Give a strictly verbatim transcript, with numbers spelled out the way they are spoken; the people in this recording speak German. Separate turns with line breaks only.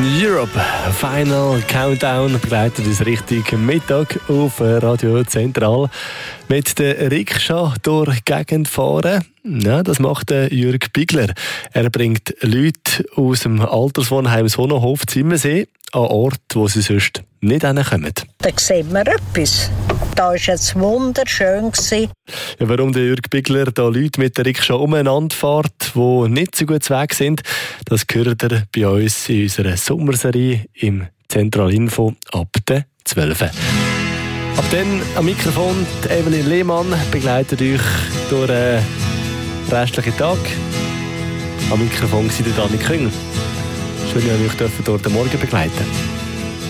Europe Final Countdown begleitet uns richtig Mittag auf Radio Zentral mit der Rikscha durch die Gegend fahren. Ja, das macht der Jürg Bigler. Er bringt Leute aus dem Alterswohnheim Sonnenhof Zimmersee an Orte, wo sie sonst nicht hinkommen.
Da sieht man etwas. Da war es wunderschön.
Ja, warum der Jürg Bigler da Leute mit der Rikscha umeinander fährt, die nicht so gut weg sind, das hört ihr bei uns in unserer Sommerserie im Zentralinfo ab der zwölf. Ab dann am Mikrofon die Evelyn Lehmann begleitet euch durch den restlichen Tag. Am Mikrofon war der Dani Küng. Schön, dass ich euch dort den Morgen begleiten durfte.